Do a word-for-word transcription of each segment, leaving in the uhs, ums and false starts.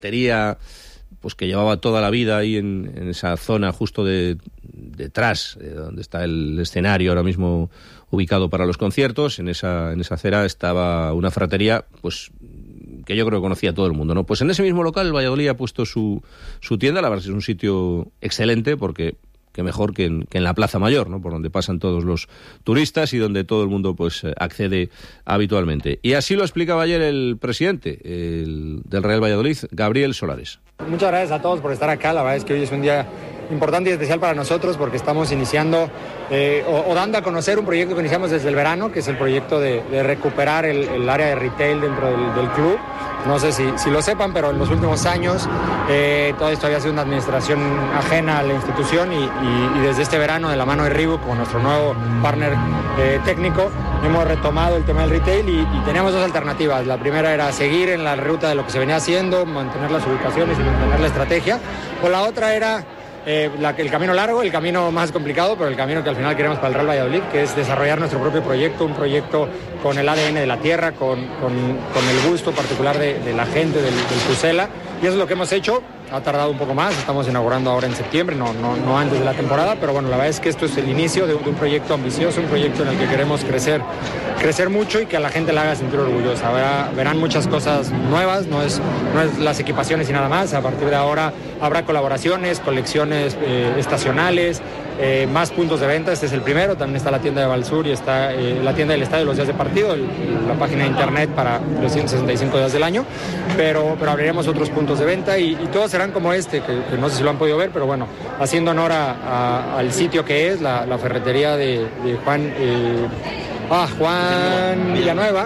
ferretería pues que llevaba toda la vida ahí en, en esa zona justo de, detrás, de donde está el escenario ahora mismo ubicado para los conciertos. En esa, en esa acera estaba una ferretería, pues que yo creo que conocía todo el mundo, ¿no? Pues en ese mismo local el Valladolid ha puesto su, su tienda. La verdad es que es un sitio excelente, porque que mejor que en, que en la Plaza Mayor, ¿no? Por donde pasan todos los turistas y donde todo el mundo pues accede habitualmente. Y así lo explicaba ayer el presidente el, del Real Valladolid, Gabriel Solares. Muchas gracias a todos por estar acá. La verdad es que hoy es un día importante y especial para nosotros, porque estamos iniciando eh, o, o dando a conocer un proyecto que iniciamos desde el verano, que es el proyecto de, de recuperar el, el área de retail dentro del, del club. No sé si, si lo sepan, pero en los últimos años eh, todo esto había sido una administración ajena a la institución y, y, y desde este verano, de la mano de Reebok, como nuestro nuevo partner eh, técnico, hemos retomado el tema del retail y, y teníamos dos alternativas. La primera era seguir en la ruta de lo que se venía haciendo, mantener las ubicaciones y mantener la estrategia, o la otra era Eh, la, el camino largo, el camino más complicado, pero el camino que al final queremos para el Real Valladolid, que es desarrollar nuestro propio proyecto, un proyecto con el A D N de la tierra, con, con, con el gusto particular de, de la gente del, del Pucela, y eso es lo que hemos hecho. Ha tardado un poco más, estamos inaugurando ahora en septiembre, no, no, no antes de la temporada, pero bueno, la verdad es que esto es el inicio de un, de un proyecto ambicioso, un proyecto en el que queremos crecer, crecer mucho y que a la gente la haga sentir orgullosa. Verá, verán muchas cosas nuevas, no es, no es las equipaciones y nada más. A partir de ahora habrá colaboraciones, colecciones eh, estacionales, eh, más puntos de venta. Este es el primero. También está la tienda de Valsur y está eh, la tienda del estadio los días de partido, el, la página de internet para trescientos sesenta y cinco días del año, pero, pero abriremos otros puntos de venta y, y todos serán como este, que, que no sé si lo han podido ver, pero bueno, haciendo honor a, a, al sitio que es, la, la ferretería de, de Juan, eh, ah, Juan Villanueva.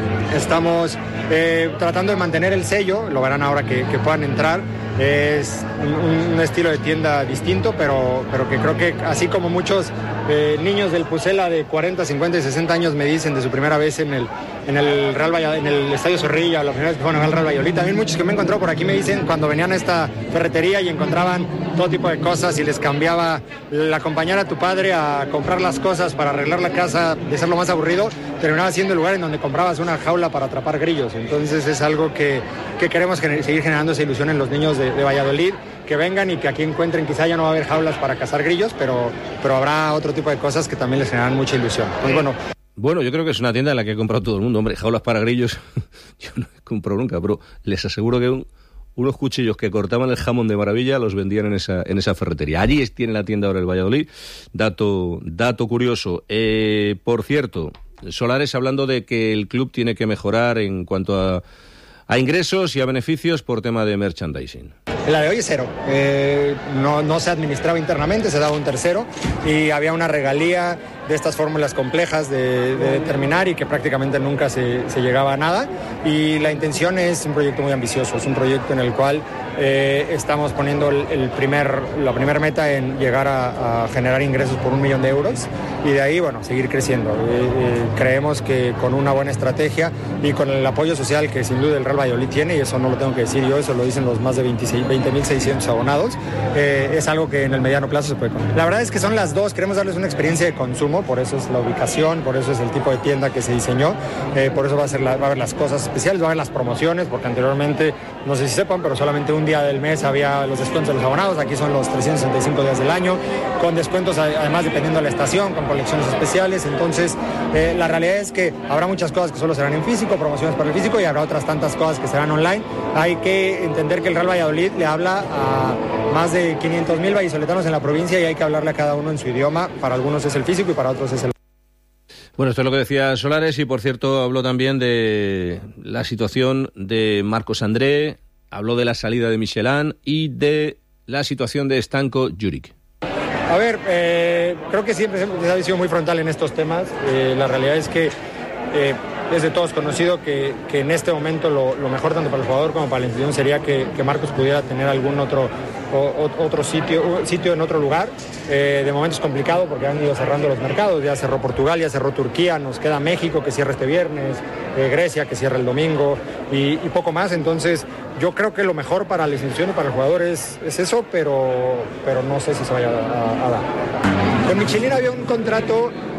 Estamos eh, tratando de mantener el sello, lo verán ahora que, que puedan entrar. Es un, un estilo de tienda distinto, pero, pero que creo que así como muchos eh, niños del Pucela de cuarenta, cincuenta y sesenta años me dicen de su primera vez en el, en el Real Valladolid, en el Estadio Zorrilla, o la primera vez que fueron al Real Valladolid, también muchos que me he encontrado por aquí me dicen cuando venían a esta ferretería y encontraban todo tipo de cosas y les cambiaba el acompañar a tu padre a comprar las cosas para arreglar la casa, de ser lo más aburrido, terminaba siendo el lugar en donde comprabas una jaula para atrapar grillos. Entonces es algo que, que queremos gener- seguir generando esa ilusión en los niños de, de Valladolid, que vengan y que aquí encuentren. Quizá ya no va a haber jaulas para cazar grillos, pero, pero habrá otro tipo de cosas que también les generan mucha ilusión. Pues bueno. Bueno, yo creo que es una tienda en la que ha comprado todo el mundo. Hombre, jaulas para grillos yo no he comprado nunca, pero les aseguro que un, unos cuchillos que cortaban el jamón de maravilla los vendían en esa, en esa ferretería. Allí tiene la tienda ahora el Valladolid. Dato, dato curioso. Eh, por cierto, Solares hablando de que el club tiene que mejorar en cuanto a, a ingresos y a beneficios por tema de merchandising. La de hoy es cero. Eh, no, no se administraba internamente, se daba un tercero y había una regalía de estas fórmulas complejas de, de determinar y que prácticamente nunca se, se llegaba a nada. Y la intención es un proyecto muy ambicioso, es un proyecto en el cual eh, estamos poniendo el, el primer, la primera meta en llegar a, a generar ingresos por un millón de euros y de ahí, bueno, seguir creciendo. Eh, eh, creemos que con una buena estrategia y con el apoyo social que sin duda el Real Valladolid tiene, y eso no lo tengo que decir yo, eso lo dicen los más de veinte mil seiscientos abonados, eh, es algo que en el mediano plazo se puede conseguir. La verdad es que son las dos, queremos darles una experiencia de consumo, por eso es la ubicación, por eso es el tipo de tienda que se diseñó, eh, por eso va a, ser la, va a haber las cosas especiales, va a haber las promociones, porque anteriormente, no sé si sepan, pero solamente un día del mes había los descuentos de los abonados, aquí son los trescientos sesenta y cinco días del año, con descuentos además dependiendo de la estación, con colecciones especiales. Entonces eh, la realidad es que habrá muchas cosas que solo serán en físico, promociones para el físico, y habrá otras tantas cosas que serán online. Hay que entender que el Real Valladolid le habla a más de quinientos mil vallisoletanos en la provincia y hay que hablarle a cada uno en su idioma. Para algunos es el físico y para otros es el... Bueno, esto es lo que decía Solares y, por cierto, habló también de la situación de Marcos André, habló de la salida de Michelin y de la situación de Stanko Juric. A ver, eh, creo que siempre se ha sido muy frontal en estos temas. Eh, la realidad es que eh, es de todos conocido que, que en este momento lo, lo mejor tanto para el jugador como para la institución sería que, que Marcos pudiera tener algún otro, o, otro sitio, sitio en otro lugar. Eh, de momento es complicado porque han ido cerrando los mercados, ya cerró Portugal, ya cerró Turquía, nos queda México que cierra este viernes, eh, Grecia que cierra el domingo y, y poco más. Entonces yo creo que lo mejor para la institución y para el jugador es, es eso, pero, pero no sé si se vaya a, a dar. Con Michelin había un contrato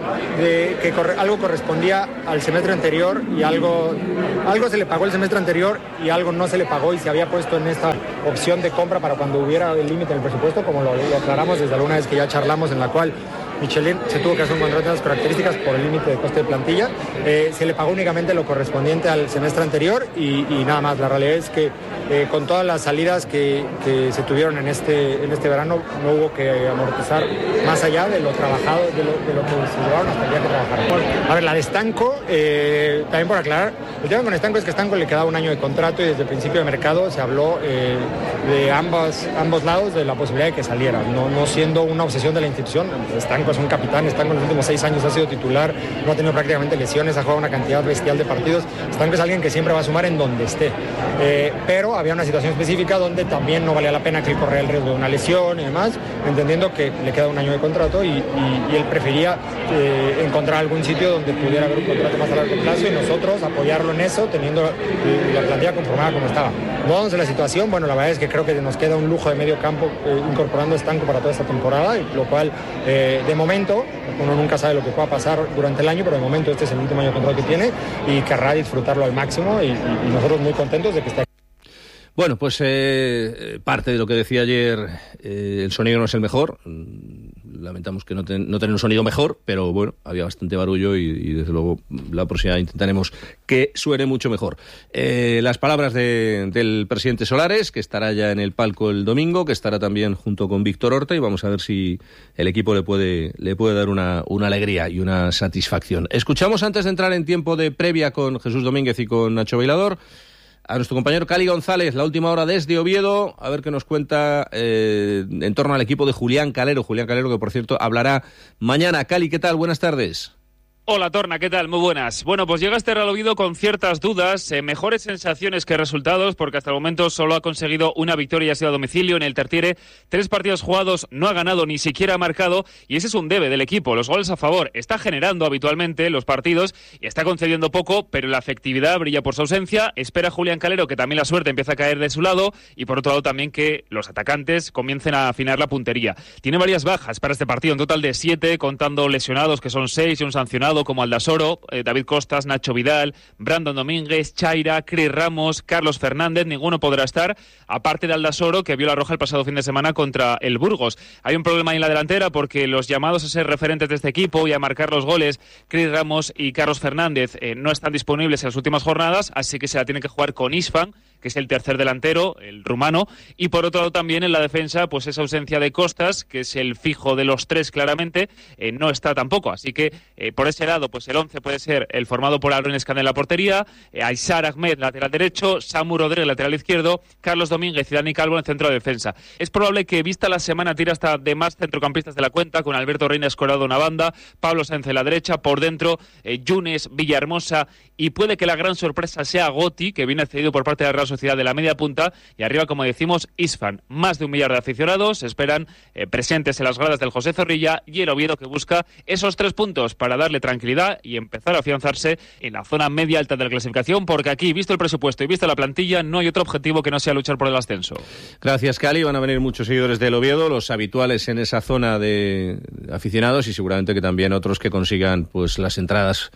de que corre, algo correspondía al semestre anterior y algo, algo se le pagó el semestre anterior y algo no se le pagó y se había puesto en esta opción de compra para cuando hubiera el límite en el presupuesto, como lo, lo aclaramos desde alguna vez que ya charlamos, en la cual Michelin se tuvo que hacer un contrato de esas características por el límite de coste de plantilla. Eh, se le pagó únicamente lo correspondiente al semestre anterior y, y nada más. La realidad es que eh, con todas las salidas que, que se tuvieron en este, en este verano no hubo que amortizar más allá de lo trabajado, de lo, de lo que se llevaron hasta el día que trabajaron. Bueno, a ver, la de Stanco, eh, también por aclarar, el tema con Stanco es que Stanco le quedaba un año de contrato y desde el principio de mercado se habló eh, de ambas, ambos lados de la posibilidad de que saliera, no, no siendo una obsesión de la institución. Stanco es un capitán, Stanco en los últimos seis años ha sido titular, no ha tenido prácticamente lesiones, ha jugado una cantidad bestial de partidos. Stanco es alguien que siempre va a sumar en donde esté, eh, pero había una situación específica donde también no valía la pena que él corriera el riesgo de una lesión y demás, entendiendo que le queda un año de contrato y, y, y él prefería eh, encontrar algún sitio donde pudiera haber un contrato más a largo plazo y nosotros apoyarlo en eso, teniendo la plantilla conformada como estaba. No vamos en la situación, bueno, la verdad es que creo que nos queda un lujo de medio campo eh, incorporando a Stanco para toda esta temporada, y lo cual eh, de momento, uno nunca sabe lo que pueda pasar durante el año, pero de momento este es el último año de contrato que tiene y querrá disfrutarlo al máximo y, y, y nosotros muy contentos de que esté aquí. Bueno, pues eh, parte de lo que decía ayer, eh, el sonido no es el mejor. Lamentamos que no, ten, no tener un sonido mejor, pero bueno, había bastante barullo y, y desde luego la próxima intentaremos que suene mucho mejor. Eh, las palabras de, del presidente Solares, que estará ya en el palco el domingo, que estará también junto con Víctor Horta, y vamos a ver si el equipo le puede, le puede dar una, una alegría y una satisfacción. Escuchamos antes de entrar en tiempo de previa con Jesús Domínguez y con Nacho Bailador a nuestro compañero Cali González, la última hora desde Oviedo, a ver qué nos cuenta eh, en torno al equipo de Julián Calero. Julián Calero, que por cierto hablará mañana. Cali, ¿qué tal? Buenas tardes. Hola, Torna, ¿qué tal? Muy buenas. Bueno, pues llega este Real Oviedo con ciertas dudas, eh, mejores sensaciones que resultados, porque hasta el momento solo ha conseguido una victoria y ha sido a domicilio en el Tertiere. Tres partidos jugados, no ha ganado, ni siquiera ha marcado, y ese es un debe del equipo. Los goles a favor está generando habitualmente los partidos y está concediendo poco, pero la efectividad brilla por su ausencia. Espera Julián Calero que también la suerte empieza a caer de su lado, y por otro lado también que los atacantes comiencen a afinar la puntería. Tiene varias bajas para este partido, un total de siete, contando lesionados, que son seis y un sancionado, como Aldasoro, eh, David Costas, Nacho Vidal, Brandon Domínguez, Chaira, Cris Ramos, Carlos Fernández. Ninguno podrá estar, aparte de Aldasoro, que vio la roja el pasado fin de semana contra el Burgos. Hay un problema ahí en la delantera porque los llamados a ser referentes de este equipo y a marcar los goles, Cris Ramos y Carlos Fernández, eh, no están disponibles en las últimas jornadas, así que se la tiene que jugar con Isfan, que es el tercer delantero, el rumano, y por otro lado también en la defensa, pues esa ausencia de Costas, que es el fijo de los tres claramente, eh, no está tampoco, así que eh, por ese lado, pues el once puede ser el formado por Aaron Escanda en la portería, eh, Aysar Ahmed, lateral derecho, Samu Rodríguez, lateral izquierdo, Carlos Domínguez y Dani Calvo en el centro de defensa. Es probable que, vista la semana, tire hasta de más centrocampistas de la cuenta, con Alberto Reina escorado una banda, Pablo Sáenz en la derecha, por dentro, eh, Yunes, Villahermosa, y puede que la gran sorpresa sea Goti, que viene cedido por parte de la Real Sociedad de la media punta, y arriba, como decimos, Isfan. Más de un millar de aficionados esperan eh, presentes en las gradas del José Zorrilla, y el Oviedo que busca esos tres puntos para darle tranquilidad y empezar a afianzarse en la zona media alta de la clasificación, porque aquí, visto el presupuesto y visto la plantilla, no hay otro objetivo que no sea luchar por el ascenso. Gracias, Cali. Van a venir muchos seguidores del Oviedo, los habituales en esa zona de aficionados, y seguramente que también otros que consigan pues las entradas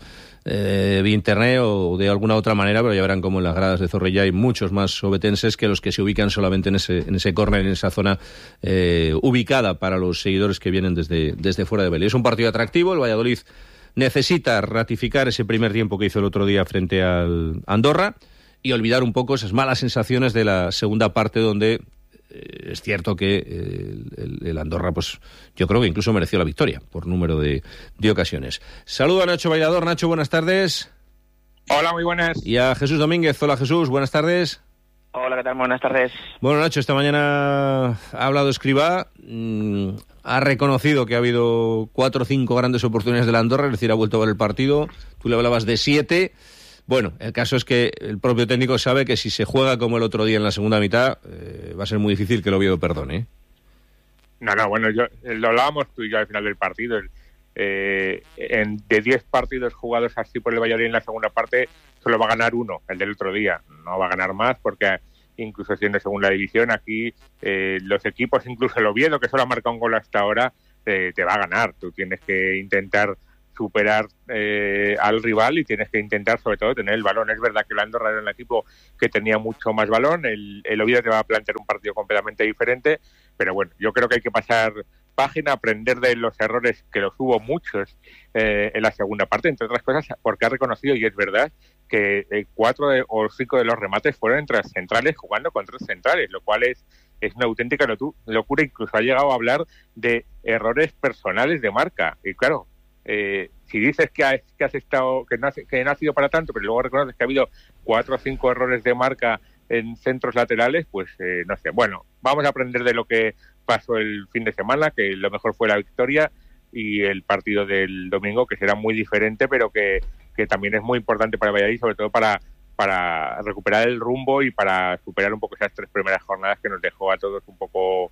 Eh, vía internet o de alguna otra manera, pero ya verán como en las gradas de Zorrilla hay muchos más obetenses que los que se ubican solamente en ese, en ese córner, en esa zona eh, ubicada para los seguidores que vienen desde, desde fuera de Vélez. Es un partido atractivo, el Valladolid necesita ratificar ese primer tiempo que hizo el otro día frente al Andorra y olvidar un poco esas malas sensaciones de la segunda parte, donde eh, es cierto que eh, el, el Andorra, pues yo creo que incluso mereció la victoria por número de, de ocasiones. Saludo a Nacho Bailador. Nacho, buenas tardes. Hola, muy buenas. Y a Jesús Domínguez. Hola, Jesús, buenas tardes. Hola, ¿qué tal? Buenas tardes. Bueno, Nacho, esta mañana ha hablado Escribá, mmm, ha reconocido que ha habido cuatro o cinco grandes oportunidades de la Andorra, es decir, ha vuelto a ver el partido. Tú le hablabas de siete. Bueno, el caso es que el propio técnico sabe que si se juega como el otro día en la segunda mitad, eh, va a ser muy difícil que el Oviedo perdone, ¿eh? No, no, bueno, yo, lo hablábamos tú y yo al final del partido. Eh, en, de diez partidos jugados así por el Valladolid en la segunda parte, solo va a ganar uno, el del otro día. No va a ganar más porque incluso siendo segunda división, aquí eh, los equipos, incluso el Oviedo, que solo ha marcado un gol hasta ahora, eh, te va a ganar. Tú tienes que intentar superar eh, al rival y tienes que intentar sobre todo tener el balón. Es verdad que el Andorra era un equipo que tenía mucho más balón, el, el Oviedo te va a plantear un partido completamente diferente, pero bueno, yo creo que hay que pasar página, aprender de los errores, que los hubo muchos eh, en la segunda parte, entre otras cosas porque ha reconocido, y es verdad, que eh, cuatro de, o cinco de los remates fueron entre centrales jugando con tres centrales, lo cual es es una auténtica locura. Incluso ha llegado a hablar de errores personales de marca. Y claro, eh, si dices que has, que has estado que no, has, que no ha sido para tanto, pero luego reconoces que ha habido cuatro o cinco errores de marca en centros laterales, pues eh, no sé. Bueno, vamos a aprender de lo que pasó el fin de semana, que lo mejor fue la victoria, y el partido del domingo, que será muy diferente, pero que, que también es muy importante para Valladolid, sobre todo para para recuperar el rumbo y para superar un poco esas tres primeras jornadas que nos dejó a todos un poco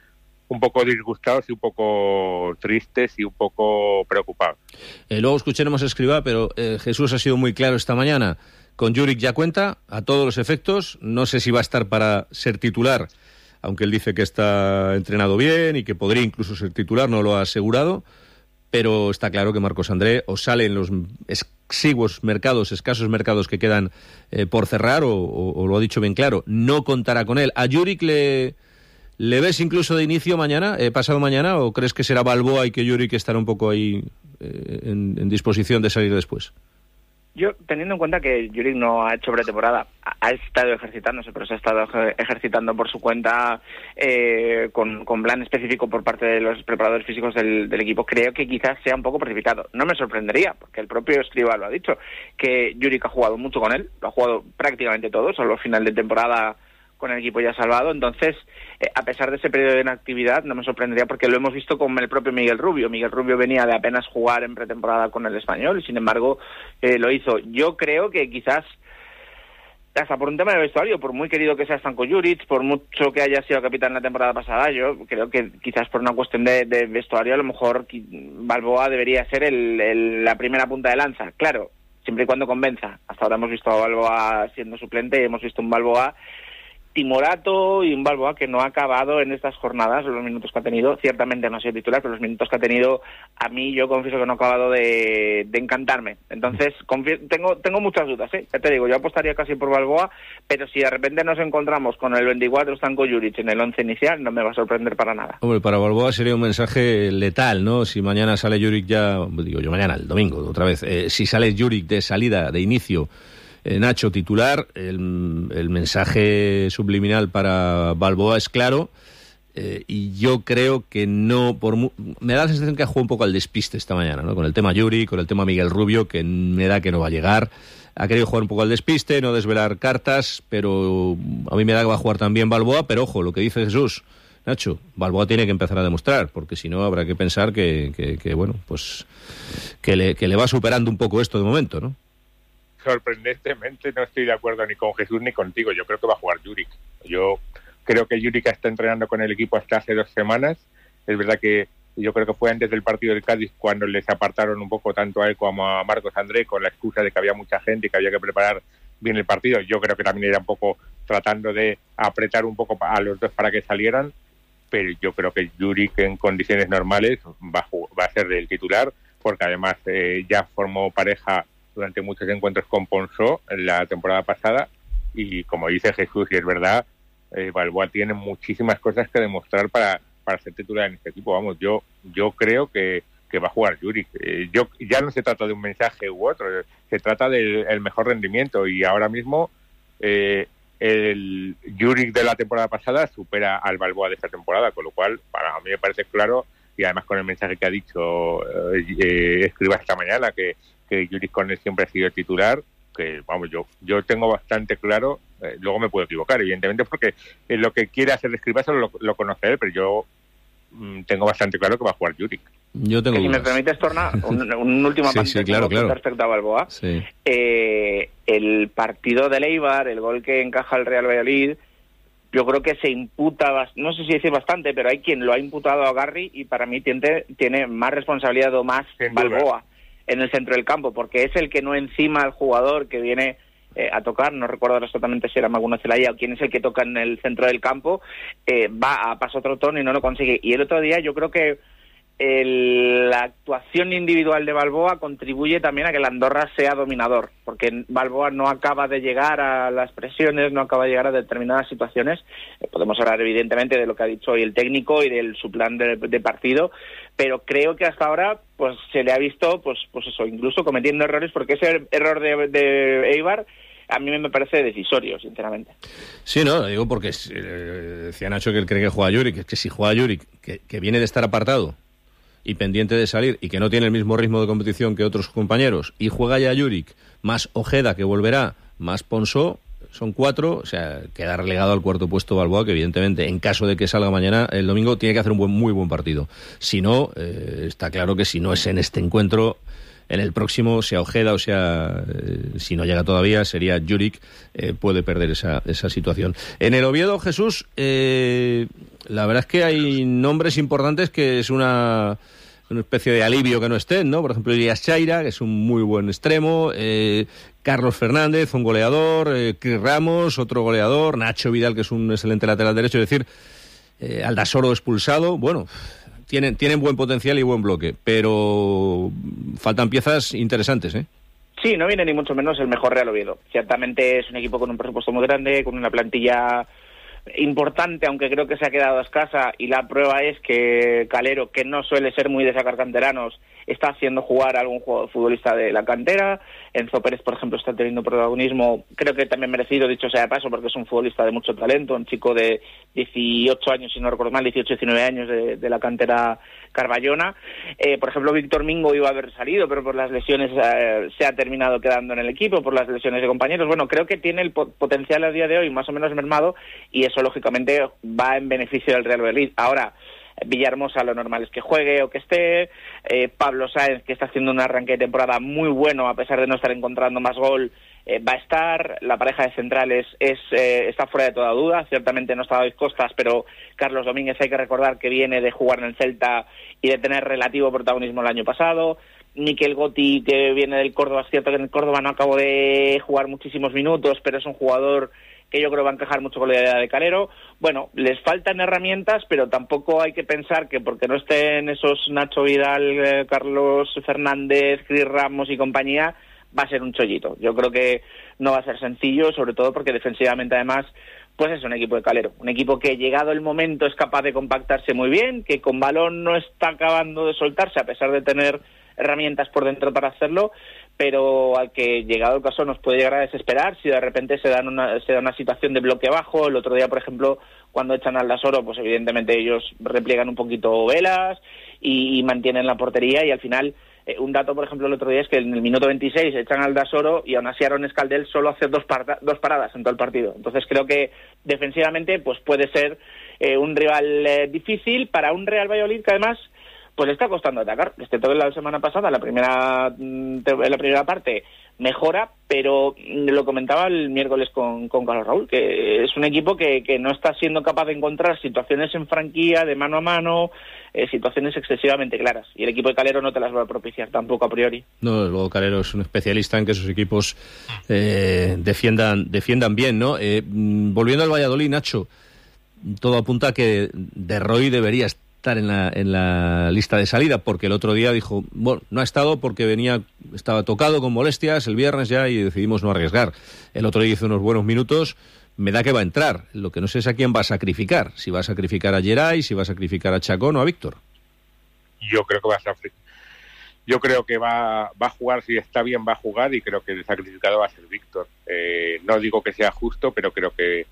un poco disgustados y un poco tristes y un poco preocupados. Eh, luego escucharemos a Escribá, pero eh, Jesús ha sido muy claro esta mañana. Con Juric ya cuenta, a todos los efectos. No sé si va a estar para ser titular, aunque él dice que está entrenado bien y que podría incluso ser titular, no lo ha asegurado. Pero está claro que Marcos André o sale en los exiguos mercados, escasos mercados que quedan eh, por cerrar, o, o, o lo ha dicho bien claro, no contará con él. ¿A Juric le, le ves incluso de inicio mañana, eh, pasado mañana, o crees que será Balboa y que Juric estará un poco ahí eh, en, en disposición de salir después? Yo, teniendo en cuenta que Juric no ha hecho pretemporada, ha estado ejercitándose, pero se ha estado ejercitando por su cuenta eh, con, con plan específico por parte de los preparadores físicos del, del equipo, creo que quizás sea un poco precipitado. No me sorprendería, porque el propio Escribá lo ha dicho, que Juric ha jugado mucho con él, lo ha jugado prácticamente todo, solo al final de temporada con el equipo ya salvado. Entonces, eh, a pesar de ese periodo de inactividad, no me sorprendería, porque lo hemos visto con el propio Miguel Rubio. Miguel Rubio venía de apenas jugar en pretemporada con el Español y sin embargo eh, lo hizo. Yo creo que quizás, hasta por un tema de vestuario, por muy querido que sea Stanko Juric, por mucho que haya sido capitán la temporada pasada, yo creo que quizás por una cuestión de, de vestuario, a lo mejor Balboa debería ser el, el, la primera punta de lanza. Claro, siempre y cuando convenza. Hasta ahora hemos visto a Balboa siendo suplente y hemos visto un Balboa timorato y un Balboa que no ha acabado en estas jornadas, los minutos que ha tenido. Ciertamente no ha sido titular, pero los minutos que ha tenido, a mí yo confieso que no ha acabado de, de encantarme. Entonces, confieso, tengo tengo muchas dudas, ¿eh? Ya te digo, yo apostaría casi por Balboa, pero si de repente nos encontramos con el veinticuatro Stanko Juric en el once inicial, no me va a sorprender para nada. Hombre, para Balboa sería un mensaje letal, ¿no? Si mañana sale Juric ya, digo yo mañana, el domingo, otra vez, eh, si sale Juric de salida, de inicio, Eh, Nacho titular, el, el mensaje subliminal para Balboa es claro, eh, y yo creo que no, por mu- me da la sensación que ha jugado un poco al despiste esta mañana, ¿no? Con el tema Yuri, con el tema Miguel Rubio, que me da que no va a llegar. Ha querido jugar un poco al despiste, no desvelar cartas, pero a mí me da que va a jugar también Balboa. Pero ojo, lo que dice Jesús, Nacho, Balboa tiene que empezar a demostrar, porque si no habrá que pensar que, que, que bueno, pues que le, que le va superando un poco esto de momento, ¿no? Sorprendentemente no estoy de acuerdo ni con Jesús ni contigo. Yo creo que va a jugar Juric. Yo creo que Juric está entrenando con el equipo hasta hace dos semanas. Es verdad que yo creo que fue antes del partido del Cádiz cuando les apartaron un poco tanto a él como a Marcos André con la excusa de que había mucha gente y que había que preparar bien el partido. Yo creo que también era un poco tratando de apretar un poco a los dos para que salieran, pero yo creo que Juric en condiciones normales va a, jugar, va a ser el titular, porque además eh, ya formó pareja durante muchos encuentros con Ponsó en la temporada pasada, y como dice Jesús, y es verdad, eh, Balboa tiene muchísimas cosas que demostrar para, para ser titular en este equipo. Vamos, yo yo creo que, que va a jugar Juric. Eh, yo ya no se trata de un mensaje u otro, se trata del el mejor rendimiento, y ahora mismo eh, el Juric de la temporada pasada supera al Balboa de esta temporada, con lo cual para mí me parece claro, y además con el mensaje que ha dicho eh, eh, Escribá esta mañana, que que Juric con él siempre ha sido titular, que vamos, yo yo tengo bastante claro, eh, luego me puedo equivocar, evidentemente, porque eh, lo que quiere hacer Escribá solo lo, lo conoce él, pero yo mm, tengo bastante claro que va a jugar Juric. Yo tengo que si dudas. me permites, Torna, un, un último sí, sí, claro, claro. respecto a Balboa. Sí. Eh, el partido de Eibar, el gol que encaja el Real Valladolid, yo creo que se imputa, no sé si decir bastante, pero hay quien lo ha imputado a Garri, y para mí tiene, tiene más responsabilidad o más Balboa en el centro del campo, porque es el que no encima al jugador que viene eh, a tocar, no recuerdo exactamente si era Maguno Celaya o quién es el que toca en el centro del campo, eh, va a paso trotón y no lo consigue. Y el otro día yo creo que el, la actuación individual de Balboa contribuye también a que el Andorra sea dominador, porque Balboa no acaba de llegar a las presiones, no acaba de llegar a determinadas situaciones. Eh, podemos hablar evidentemente de lo que ha dicho hoy el técnico y de su plan de, de partido, pero creo que hasta ahora pues se le ha visto pues pues eso, incluso cometiendo errores, porque ese error de, de Eibar a mí me parece decisorio, sinceramente. Sí, no, lo digo porque eh, decía Nacho que él cree que juega Juric, que si juega Juric, que, que viene de estar apartado y pendiente de salir, y que no tiene el mismo ritmo de competición que otros compañeros, y juega ya Juric, más Ojeda, que volverá, más Ponsó, son cuatro, o sea, queda relegado al cuarto puesto Balboa, que evidentemente, en caso de que salga mañana, el domingo, tiene que hacer un buen, muy buen partido. Si no, eh, está claro que si no es en este encuentro, en el próximo, sea Ojeda o sea, eh, si no llega todavía, sería Juric, eh, puede perder esa, esa situación. En el Oviedo, Jesús, eh, la verdad es que hay nombres importantes que es una, una especie de alivio que no estén, ¿no? Por ejemplo, Ilias Chaira, que es un muy buen extremo, eh, Carlos Fernández, un goleador, eh, Cris Ramos, otro goleador, Nacho Vidal, que es un excelente lateral derecho, es decir, eh, Aldasoro expulsado, bueno... Tienen, tienen buen potencial y buen bloque, pero faltan piezas interesantes, ¿eh? Sí, no viene ni mucho menos el mejor Real Oviedo. Ciertamente es un equipo con un presupuesto muy grande, con una plantilla importante, aunque creo que se ha quedado escasa, y la prueba es que Calero, que no suele ser muy de sacar canteranos, está haciendo jugar a algún jugador futbolista de la cantera. Enzo Pérez, por ejemplo, está teniendo protagonismo, creo que también merecido, dicho sea de paso, porque es un futbolista de mucho talento, un chico de dieciocho años, si no recuerdo mal, dieciocho, diecinueve años de, de la cantera carballona. Eh, por ejemplo, Víctor Mingo iba a haber salido, pero por las lesiones eh, se ha terminado quedando en el equipo, por las lesiones de compañeros. Bueno, creo que tiene el po- potencial a día de hoy más o menos mermado, y eso lógicamente va en beneficio del Real Valladolid. Ahora, Villahermosa, lo normal es que juegue o que esté. eh, Pablo Sáenz, que está haciendo un arranque de temporada muy bueno a pesar de no estar encontrando más gol, eh, va a estar. La pareja de centrales es eh, está fuera de toda duda, ciertamente no está David Costas, pero Carlos Domínguez hay que recordar que viene de jugar en el Celta y de tener relativo protagonismo el año pasado. Mikel Gotti, que viene del Córdoba, es cierto que en el Córdoba no acabó de jugar muchísimos minutos, pero es un jugador que yo creo va a encajar mucho con la idea de Calero. Bueno, les faltan herramientas, pero tampoco hay que pensar que porque no estén esos Nacho Vidal, eh, Carlos Fernández, Cris Ramos y compañía, va a ser un chollito. Yo creo que no va a ser sencillo, sobre todo porque defensivamente además, pues es un equipo de Calero, un equipo que llegado el momento es capaz de compactarse muy bien, que con balón no está acabando de soltarse a pesar de tener herramientas por dentro para hacerlo, pero al que llegado el caso nos puede llegar a desesperar si de repente se dan una, se da una situación de bloque bajo. El otro día, por ejemplo, cuando echan al Aldasoro, pues evidentemente ellos repliegan un poquito velas y, y mantienen la portería, y al final, eh, un dato, por ejemplo, el otro día es que en el minuto veintiséis echan al Aldasoro y aún así Aaron Escaldel solo hace dos, par- dos paradas en todo el partido. Entonces creo que defensivamente pues puede ser eh, un rival eh, difícil para un Real Valladolid que además pues le está costando atacar. Este todo la semana pasada, la primera la primera parte mejora, pero lo comentaba el miércoles con, con Carlos Raúl, que es un equipo que, que no está siendo capaz de encontrar situaciones en franquía, de mano a mano, eh, situaciones excesivamente claras. Y el equipo de Calero no te las va a propiciar tampoco a priori. No, luego Calero es un especialista en que sus equipos eh, defiendan, defiendan bien, ¿no? Eh, volviendo al Valladolid, Nacho, todo apunta a que De Roy debería estar en la, en la lista de salida, porque el otro día dijo, bueno, no ha estado porque venía, estaba tocado con molestias el viernes ya y decidimos no arriesgar. El otro día hizo unos buenos minutos, me da que va a entrar. Lo que no sé es a quién va a sacrificar, si va a sacrificar a Geray, si va a sacrificar a Chacón o a Víctor. Yo creo que va a sacrificar. Yo creo que va, va a jugar, si está bien va a jugar, y creo que el sacrificado va a ser Víctor. Eh, no digo que sea justo, pero creo que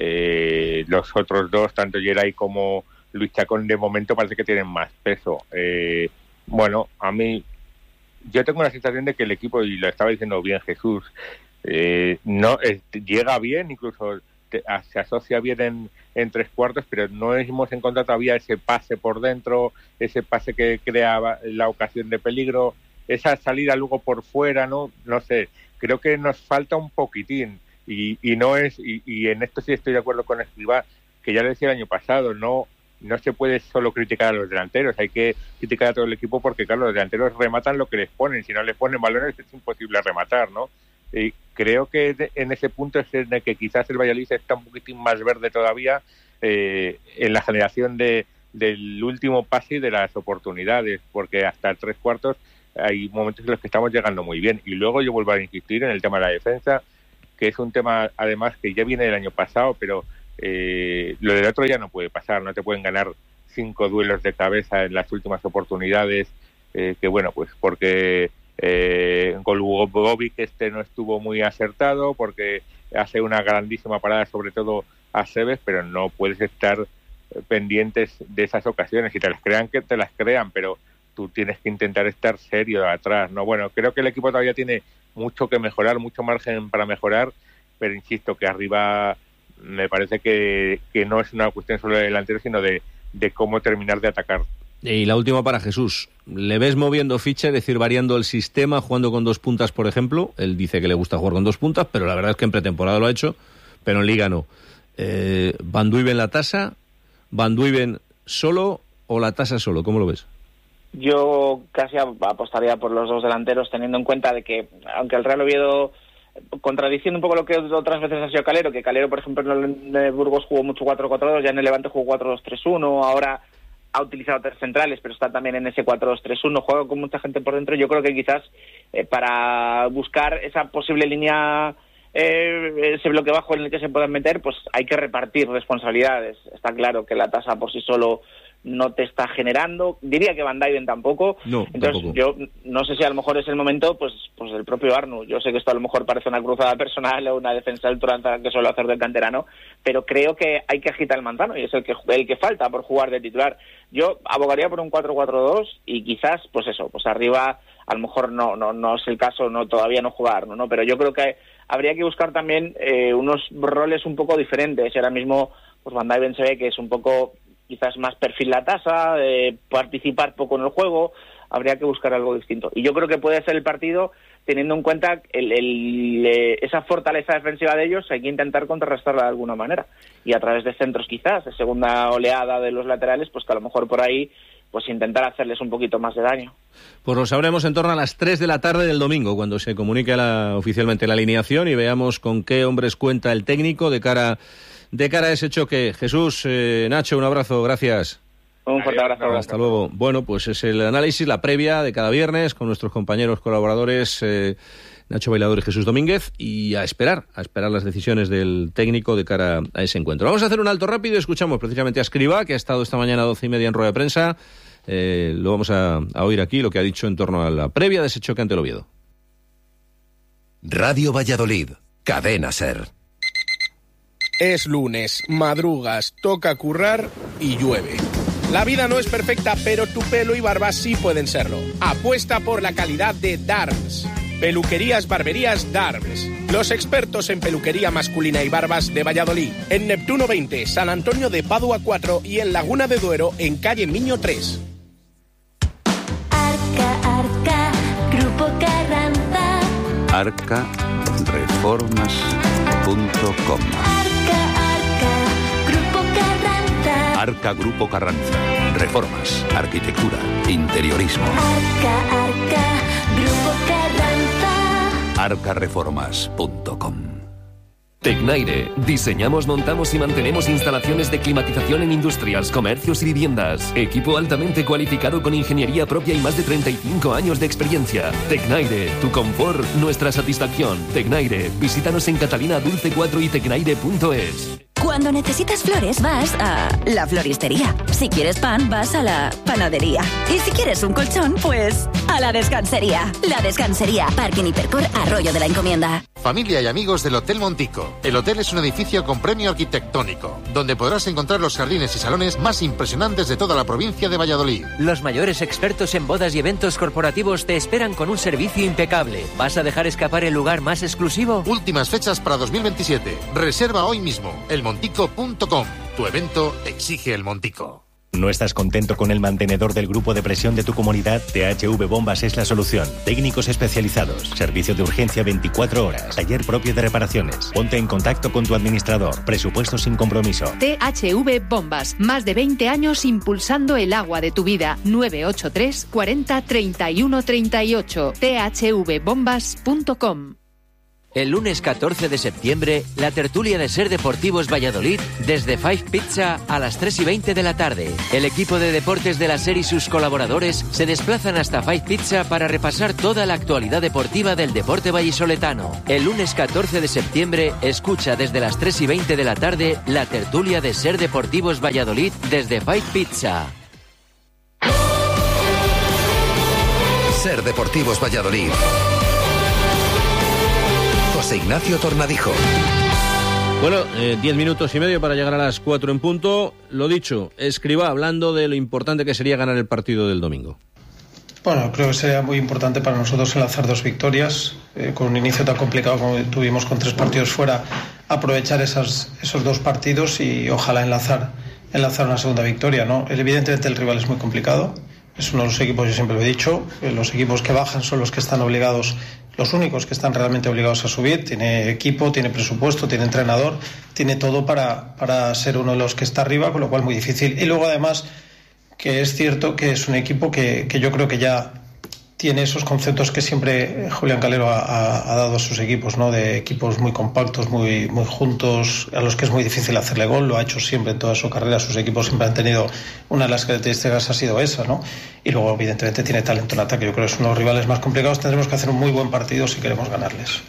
eh, los otros dos, tanto Geray como Luis Chacón, de momento parece que tienen más peso. Eh, bueno, a mí, yo tengo la sensación de que el equipo, y lo estaba diciendo bien Jesús, eh, no eh, llega bien, incluso te, a, se asocia bien en, en tres cuartos, pero no hemos encontrado todavía ese pase por dentro, ese pase que crea la ocasión de peligro, esa salida luego por fuera, no, no sé, creo que nos falta un poquitín, y, y no es, y, y en esto sí estoy de acuerdo con Escribá, que ya lo decía el año pasado, no No se puede solo criticar a los delanteros, hay que criticar a todo el equipo porque, claro, los delanteros rematan lo que les ponen. Si no les ponen balones es imposible rematar, ¿no? Y creo que de, en ese punto es en el que quizás el Valladolid está un poquitín más verde todavía eh, en la generación de, del último pase y de las oportunidades, porque hasta tres cuartos hay momentos en los que estamos llegando muy bien. Y luego yo vuelvo a insistir en el tema de la defensa, que es un tema además que ya viene del año pasado, pero eh, lo del otro ya no puede pasar, no te pueden ganar cinco duelos de cabeza en las últimas oportunidades, eh, que bueno, pues porque eh, Golubovic este no estuvo muy acertado, porque hace una grandísima parada, sobre todo a Seves, pero no puedes estar pendientes de esas ocasiones. Si te las crean, que te las crean, pero tú tienes que intentar estar serio atrás, ¿no? Bueno, creo que el equipo todavía tiene mucho que mejorar, mucho margen para mejorar, pero insisto que arriba me parece que, que no es una cuestión solo de delantero, sino de, de cómo terminar de atacar. Y la última para Jesús. ¿Le ves moviendo ficha, es decir, variando el sistema, jugando con dos puntas, por ejemplo? Él dice que le gusta jugar con dos puntas, pero la verdad es que en pretemporada lo ha hecho, pero en Liga no. Eh, ¿Van Duyven la tasa? ¿Van Duyven solo o la tasa solo? ¿Cómo lo ves? Yo casi apostaría por los dos delanteros, teniendo en cuenta de que, aunque el Real Oviedo, contradiciendo un poco lo que otras veces ha sido Calero, que Calero, por ejemplo, en el Burgos jugó mucho cuatro cuatro dos, ya en el Levante jugó cuatro dos tres uno, ahora ha utilizado tres centrales, pero está también en ese cuatro dos tres uno, juega con mucha gente por dentro. Yo creo que quizás eh, para buscar esa posible línea, eh, ese bloque bajo en el que se puedan meter, pues hay que repartir responsabilidades. Está claro que la tasa por sí solo no te está generando, diría que Van Duyven tampoco, no, entonces tampoco. Yo no sé si a lo mejor es el momento pues pues del propio Arnu. Yo sé que esto a lo mejor parece una cruzada personal o una defensa del Turanza que suele hacer del canterano, pero creo que hay que agitar el manzano y es el que el que falta por jugar de titular. Yo abogaría por un cuatro cuatro dos y quizás pues eso, pues arriba a lo mejor no no no es el caso, no todavía no jugar, no, no pero yo creo que habría que buscar también eh, unos roles un poco diferentes. Ahora mismo pues Van Duyven se ve que es un poco quizás más perfil la tasa, eh, participar poco en el juego, habría que buscar algo distinto. Y yo creo que puede ser el partido, teniendo en cuenta el, el, eh, esa fortaleza defensiva de ellos, hay que intentar contrarrestarla de alguna manera. Y a través de centros quizás, de segunda oleada de los laterales, pues que a lo mejor por ahí pues intentar hacerles un poquito más de daño. Pues lo sabremos en torno a las tres de la tarde del domingo, cuando se comunique la, oficialmente la alineación y veamos con qué hombres cuenta el técnico de cara de cara a ese choque. Jesús, eh, Nacho, un abrazo, gracias. Un fuerte abrazo. Hasta luego. Bueno, pues es el análisis, la previa de cada viernes con nuestros compañeros colaboradores eh, Nacho Bailador y Jesús Domínguez, y a esperar, a esperar las decisiones del técnico de cara a ese encuentro. Vamos a hacer un alto rápido y escuchamos precisamente a Escribá, que ha estado esta mañana a doce y media en rueda de prensa. Eh, lo vamos a, a oír aquí, lo que ha dicho en torno a la previa de ese choque ante el Oviedo. Radio Valladolid, Cadena SER. Es lunes, madrugas, toca currar y llueve. La vida no es perfecta, pero tu pelo y barba sí pueden serlo. Apuesta por la calidad de Darms. Peluquerías Barberías Darms. Los expertos en peluquería masculina y barbas de Valladolid. En Neptuno veinte, San Antonio de Padua cuatro y en Laguna de Duero, en calle Miño tres. Arca, Arca, Grupo Carranza. arca reformas punto com. Arca Grupo Carranza. Reformas, arquitectura, interiorismo. Arca, Arca, Grupo Carranza. arca reformas punto com. Tecnaire. Diseñamos, montamos y mantenemos instalaciones de climatización en industrias, comercios y viviendas. Equipo altamente cualificado con ingeniería propia y más de treinta y cinco años de experiencia. Tecnaire. Tu confort, nuestra satisfacción. Tecnaire. Visítanos en Catalina Dulce cuatro y tecnaire punto es. Cuando necesitas flores, vas a la floristería. Si quieres pan, vas a la panadería. Y si quieres un colchón, pues a la descansería. La Descansería, Parking Hipercor, Arroyo de la Encomienda. Familia y amigos del Hotel Montico. El hotel es un edificio con premio arquitectónico, donde podrás encontrar los jardines y salones más impresionantes de toda la provincia de Valladolid. Los mayores expertos en bodas y eventos corporativos te esperan con un servicio impecable. ¿Vas a dejar escapar el lugar más exclusivo? Últimas fechas para dos mil veintisiete. Reserva hoy mismo. el montico punto com. Tu evento exige El Montico. ¿No estás contento con el mantenedor del grupo de presión de tu comunidad? T H V Bombas es la solución. Técnicos especializados, servicio de urgencia veinticuatro horas, taller propio de reparaciones. Ponte en contacto con tu administrador. Presupuesto sin compromiso. T H V Bombas, más de veinte años impulsando el agua de tu vida. nueve ocho tres cuarenta treinta y uno treinta y ocho. t h v bombas punto com. El lunes catorce de septiembre, la tertulia de Ser Deportivos Valladolid desde Five Pizza a las tres y veinte de la tarde. El equipo de deportes de la SER y sus colaboradores se desplazan hasta Five Pizza para repasar toda la actualidad deportiva del deporte vallisoletano. El lunes catorce de septiembre, escucha desde las tres y veinte de la tarde la tertulia de Ser Deportivos Valladolid desde Five Pizza. Ser Deportivos Valladolid. José Ignacio Tornadijo. Bueno, eh, diez minutos y medio para llegar a las cuatro en punto. Lo dicho, Escribá hablando de lo importante que sería ganar el partido del domingo. Bueno, creo que sería muy importante para nosotros enlazar dos victorias, eh, con un inicio tan complicado como tuvimos con tres partidos fuera, aprovechar esas, esos dos partidos y ojalá enlazar, enlazar una segunda victoria, ¿no? Evidentemente el rival es muy complicado, es uno de los equipos, yo siempre lo he dicho, eh, los equipos que bajan son los que están obligados, los únicos que están realmente obligados a subir. Tiene equipo, tiene presupuesto, tiene entrenador, tiene todo para, para ser uno de los que está arriba, con lo cual muy difícil. Y luego además que es cierto que es un equipo que, que yo creo que ya tiene esos conceptos que siempre Julián Calero ha, ha, ha dado a sus equipos, ¿no? De equipos muy compactos, muy, muy juntos, a los que es muy difícil hacerle gol. Lo ha hecho siempre en toda su carrera. Sus equipos siempre han tenido, una de las características ha sido esa, ¿no? Y luego evidentemente tiene talento en ataque. Yo creo que es uno de los rivales más complicados. Tendremos que hacer un muy buen partido si queremos ganarles.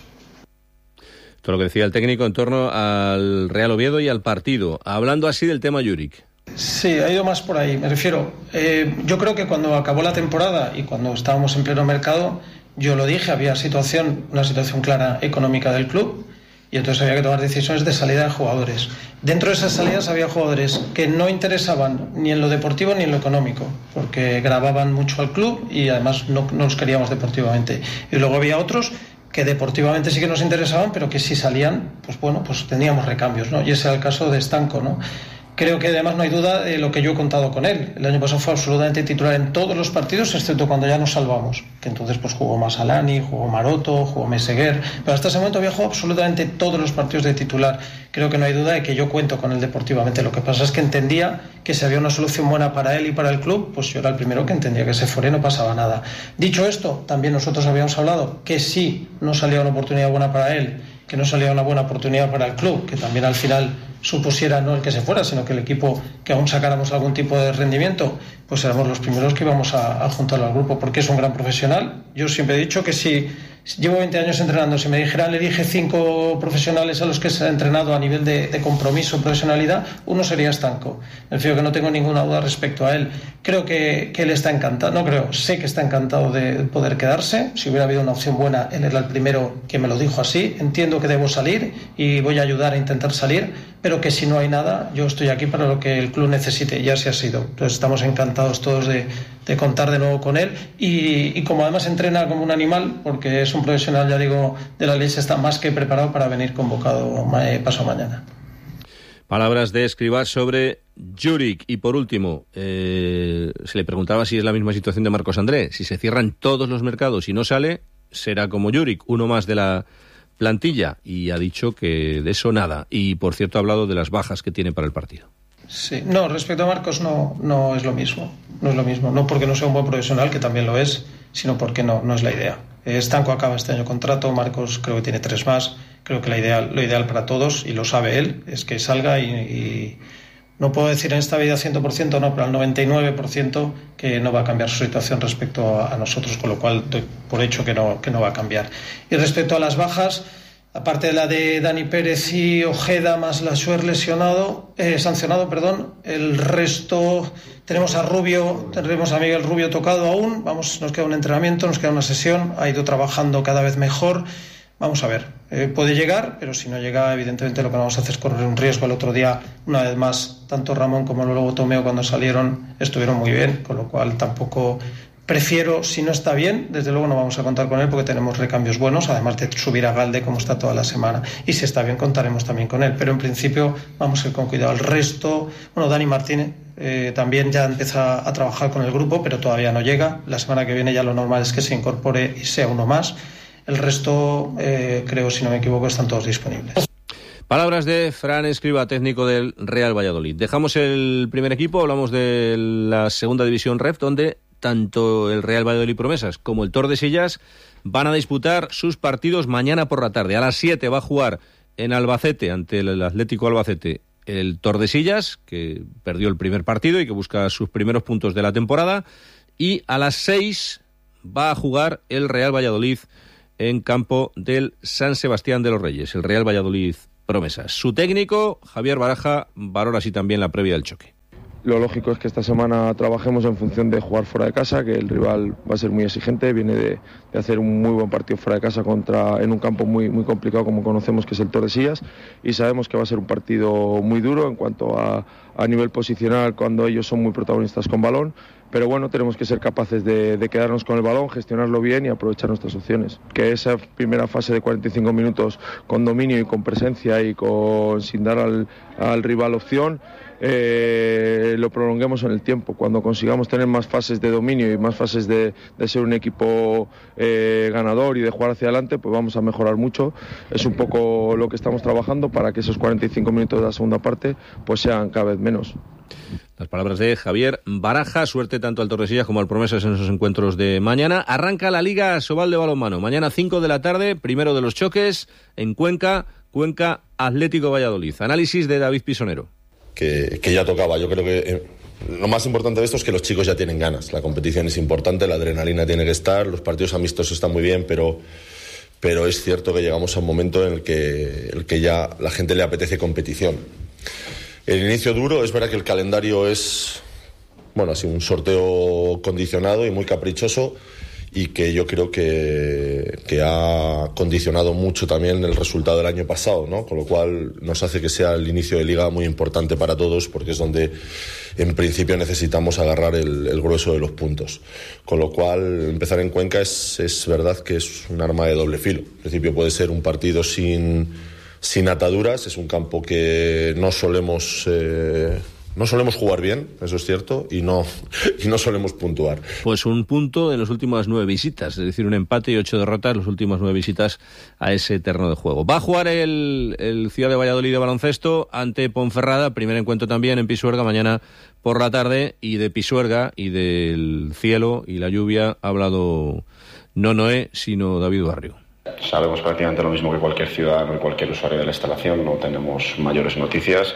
Todo lo que decía el técnico en torno al Real Oviedo y al partido. Hablando así del tema Juric. Sí, ha ido más por ahí. Me refiero, eh, yo creo que cuando acabó la temporada y cuando estábamos en pleno mercado, yo lo dije, había situación, una situación clara económica del club y entonces había que tomar decisiones de salida de jugadores. Dentro de esas salidas había jugadores que no interesaban ni en lo deportivo ni en lo económico, porque grababan mucho al club y además no, no los queríamos deportivamente. Y luego había otros que deportivamente sí que nos interesaban, pero que si salían, pues bueno, pues teníamos recambios, ¿no? Y ese era el caso de Stanco, ¿no? Creo que además no hay duda de lo que yo he contado con él. El año pasado fue absolutamente titular en todos los partidos, excepto cuando ya nos salvamos. Que entonces pues jugó Masalani, jugó Maroto, jugó Meseguer. Pero hasta ese momento había jugado absolutamente todos los partidos de titular. Creo que no hay duda de que yo cuento con él deportivamente. Lo que pasa es que entendía que si había una solución buena para él y para el club, pues yo era el primero que entendía que se fuera y no pasaba nada. Dicho esto, también nosotros habíamos hablado que si no salía una oportunidad buena para él, que no salía una buena oportunidad para el club, que también al final supusiera no el que se fuera, sino que el equipo, que aún sacáramos algún tipo de rendimiento, pues éramos los primeros que íbamos a, a juntarlo al grupo, porque es un gran profesional. Yo siempre he dicho que si, si llevo veinte años entrenando, si me dijeran elige cinco profesionales a los que se ha entrenado a nivel de, de compromiso, profesionalidad, uno sería Stanco. Me refiero que no tengo ninguna duda respecto a él. Creo que, que él está encantado, no creo, sé que está encantado de poder quedarse. Si hubiera habido una opción buena, él era el primero que me lo dijo así. Entiendo que debo salir y voy a ayudar a intentar salir, pero que si no hay nada, yo estoy aquí para lo que el club necesite, y así ha sido. Entonces estamos encantados todos de, de contar de nuevo con él, y, y como además entrena como un animal, porque es un profesional, ya digo, de la Leche, está más que preparado para venir convocado eh, paso mañana. Palabras de Escribá sobre Juric. Y por último, eh, se le preguntaba si es la misma situación de Marcos André. Si se cierran todos los mercados y no sale, será como Juric, uno más de la plantilla, y ha dicho que de eso nada. Y por cierto ha hablado de las bajas que tiene para el partido. Sí, no, respecto a Marcos no, no es lo mismo, no es lo mismo, no porque no sea un buen profesional, que también lo es, sino porque no, no es la idea. Stanco acaba este año contrato, Marcos creo que tiene tres más. Creo que la ideal, lo ideal para todos, y lo sabe él, es que salga y, y no puedo decir en esta vida cien por ciento no, pero al noventa y nueve por ciento que no va a cambiar su situación respecto a, a nosotros, con lo cual doy por hecho que no, que no va a cambiar. Y respecto a las bajas, aparte de la de Dani Pérez y Ojeda más la Suer lesionado, eh, sancionado, perdón, el resto tenemos a Rubio, tendremos a Miguel Rubio tocado aún, vamos, nos queda un entrenamiento, nos queda una sesión, ha ido trabajando cada vez mejor. Vamos a ver, eh, puede llegar, pero si no llega, evidentemente lo que vamos a hacer es correr un riesgo. El otro día, una vez más, tanto Ramón como luego Tomeo cuando salieron estuvieron muy bien, con lo cual tampoco prefiero, si no está bien, desde luego no vamos a contar con él porque tenemos recambios buenos, además de subir a Galde como está toda la semana, y si está bien contaremos también con él, pero en principio vamos a ir con cuidado. El resto, bueno, Dani Martínez eh, también ya empieza a trabajar con el grupo, pero todavía no llega. La semana que viene ya lo normal es que se incorpore y sea uno más. El resto, eh, creo, si no me equivoco, están todos disponibles. Palabras de Fran Escribá, técnico del Real Valladolid. Dejamos el primer equipo, hablamos de la segunda división R E F, donde tanto el Real Valladolid Promesas como el Tordesillas van a disputar sus partidos mañana por la tarde. A las siete va a jugar en Albacete, ante el Atlético Albacete, el Tordesillas, que perdió el primer partido y que busca sus primeros puntos de la temporada. Y a las seis va a jugar el Real Valladolid en campo del San Sebastián de los Reyes, el Real Valladolid Promesas. Su técnico, Javier Baraja, valora así también la previa del choque. Lo lógico es que esta semana trabajemos en función de jugar fuera de casa, que el rival va a ser muy exigente, viene de, de hacer un muy buen partido fuera de casa contra en un campo muy, muy complicado como conocemos que es el Tordesillas, y sabemos que va a ser un partido muy duro en cuanto a, a nivel posicional cuando ellos son muy protagonistas con balón. Pero bueno, tenemos que ser capaces de, de quedarnos con el balón, gestionarlo bien y aprovechar nuestras opciones. Que esa primera fase de cuarenta y cinco minutos con dominio y con presencia y con sin dar al, al rival opción, eh, lo prolonguemos en el tiempo. Cuando consigamos tener más fases de dominio y más fases de, de ser un equipo eh, ganador y de jugar hacia adelante, pues vamos a mejorar mucho. Es un poco lo que estamos trabajando para que esos cuarenta y cinco minutos de la segunda parte pues sean cada vez menos. Las palabras de Javier Baraja. Suerte tanto al Tordesillas como al Promesas en esos encuentros de mañana. Arranca la Liga Sobal de balonmano. Mañana cinco de la tarde, primero de los choques en Cuenca, Cuenca Atlético Valladolid. Análisis de David Pisonero. Que, que ya tocaba. Yo creo que eh, lo más importante de esto es que los chicos ya tienen ganas. La competición es importante, la adrenalina tiene que estar, los partidos amistosos están muy bien, pero, pero es cierto que llegamos a un momento en el que, el que ya la gente le apetece competición. El inicio duro, es verdad que el calendario es, bueno, así un sorteo condicionado y muy caprichoso, y que yo creo que, que ha condicionado mucho también el resultado del año pasado, ¿no? Con lo cual nos hace que sea el inicio de liga muy importante para todos, porque es donde en principio necesitamos agarrar el, el grueso de los puntos. Con lo cual empezar en Cuenca es, es verdad que es un arma de doble filo. En principio puede ser un partido sin... sin ataduras, es un campo que no solemos eh, no solemos jugar bien, eso es cierto, y no y no solemos puntuar. Pues un punto en las últimas nueve visitas, es decir, un empate y ocho derrotas en las últimas nueve visitas a ese terreno de juego. Va a jugar el, el Ciudad de Valladolid de baloncesto ante Ponferrada, primer encuentro también en Pisuerga mañana por la tarde, y de Pisuerga y del cielo y la lluvia ha hablado no Noé, sino David Barrio. Sabemos prácticamente lo mismo que cualquier ciudadano y cualquier usuario de la instalación, no tenemos mayores noticias.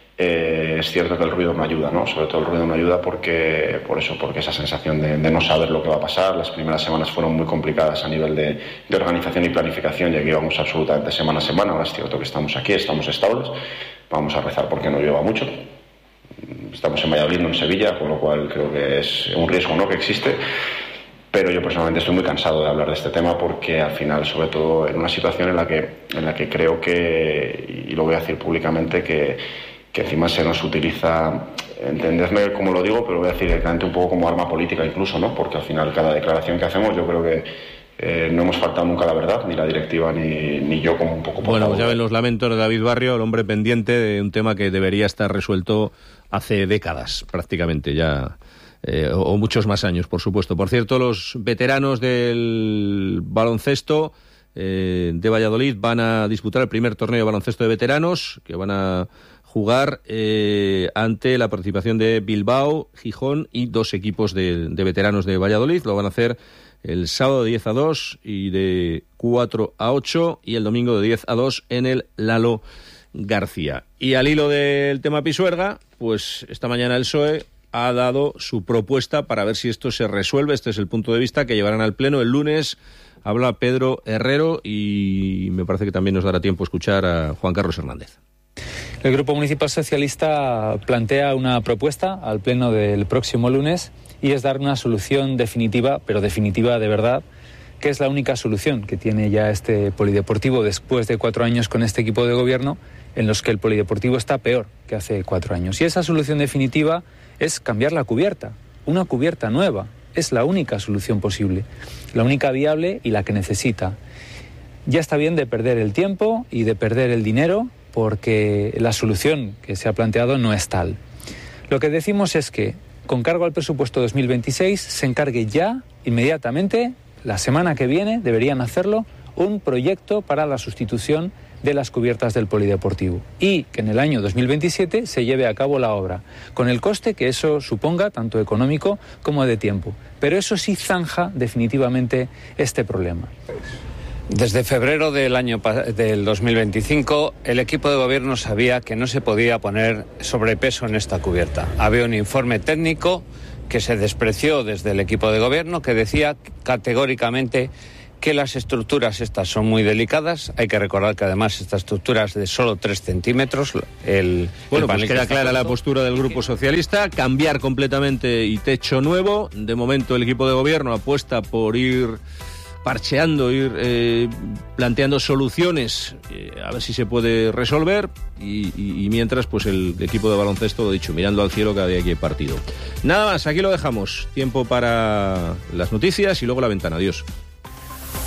Eh, es cierto que el ruido no ayuda, ¿no? Sobre todo el ruido no ayuda porque, por eso, porque esa sensación de, de no saber lo que va a pasar. Las primeras semanas fueron muy complicadas a nivel de, de organización y planificación, ya que íbamos absolutamente semana a semana. Ahora es cierto que estamos aquí, estamos estables, vamos a rezar porque no llueva mucho. Estamos en Valladolid, no en Sevilla, con lo cual creo que es un riesgo, ¿no?, que existe. Pero yo personalmente estoy muy cansado de hablar de este tema, porque al final, sobre todo en una situación en la que, en la que creo que, y lo voy a decir públicamente, que, que encima se nos utiliza, entendedme como lo digo, pero voy a decir directamente un poco como arma política incluso, ¿no? Porque al final cada declaración que hacemos yo creo que eh, no hemos faltado nunca la verdad, ni la directiva ni, ni yo como un poco... Bueno, pues ya ven los lamentos de David Barrio, el hombre pendiente de un tema que debería estar resuelto hace décadas prácticamente ya... Eh, o, o muchos más años, por supuesto. Por cierto, los veteranos del baloncesto eh, de Valladolid van a disputar el primer torneo de baloncesto de veteranos, que van a jugar eh, ante la participación de Bilbao, Gijón y dos equipos de, de veteranos de Valladolid. Lo van a hacer el sábado de diez a dos y de cuatro a ocho, y el domingo de diez a dos en el Lalo García. Y al hilo del tema Pisuerga, pues esta mañana el P S O E ha dado su propuesta para ver si esto se resuelve. Este es el punto de vista que llevarán al Pleno el lunes. Habla Pedro Herrero y me parece que también nos dará tiempo escuchar a Juan Carlos Hernández. El Grupo Municipal Socialista plantea una propuesta al Pleno del próximo lunes, y es dar una solución definitiva, pero definitiva de verdad, que es la única solución que tiene ya este polideportivo después de cuatro años con este equipo de gobierno, en los que el polideportivo está peor que hace cuatro años. Y esa solución definitiva es cambiar la cubierta, una cubierta nueva. Es la única solución posible, la única viable y la que necesita. Ya está bien de perder el tiempo y de perder el dinero, porque la solución que se ha planteado no es tal. Lo que decimos es que, con cargo al presupuesto dos mil veintiséis, se encargue ya, inmediatamente, la semana que viene, deberían hacerlo, un proyecto para la sustitución de las cubiertas del polideportivo y que en el año dos mil veintisiete se lleve a cabo la obra, con el coste que eso suponga, tanto económico como de tiempo. Pero eso sí zanja definitivamente este problema. Desde febrero del año del dos mil veinticinco, el equipo de gobierno sabía que no se podía poner sobrepeso en esta cubierta. Había un informe técnico que se despreció desde el equipo de gobierno que decía categóricamente que las estructuras estas son muy delicadas. Hay que recordar que además esta estructura es de solo tres centímetros. El, bueno, el pues queda clara la postura del Grupo Socialista, cambiar completamente y techo nuevo. De momento el equipo de gobierno apuesta por ir parcheando, ir eh, planteando soluciones, eh, a ver si se puede resolver, y, y, y mientras pues el equipo de baloncesto, lo dicho, mirando al cielo cada día que hay partido. Nada más, aquí lo dejamos. Tiempo para las noticias y luego la ventana. Adiós.